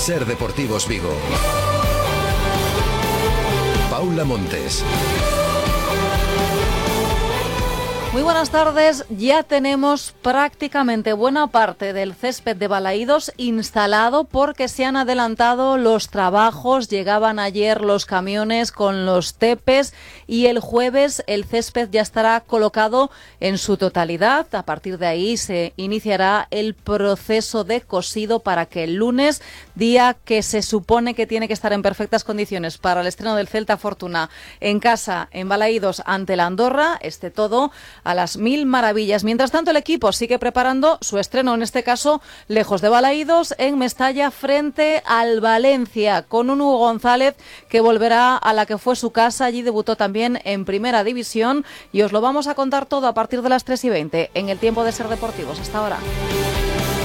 Ser Deportivos Vigo. Paula Montes. Muy buenas tardes. Ya tenemos prácticamente buena parte del césped de Balaídos instalado porque se han adelantado los trabajos. Llegaban ayer los camiones con los tepes y el jueves el césped ya estará colocado en su totalidad. A partir de ahí se iniciará el proceso de cosido para que el lunes, día que se supone que tiene que estar en perfectas condiciones para el estreno del Celta Fortuna en casa, en Balaídos, ante la Andorra, esté todo a las mil maravillas. Mientras tanto, el equipo sigue preparando su estreno, en este caso, lejos de Balaídos, en Mestalla, frente al Valencia, con un Hugo González que volverá a la que fue su casa. Allí debutó también en Primera División y os lo vamos a contar todo a partir de las 3:20 en el tiempo de Ser Deportivos. Hasta ahora.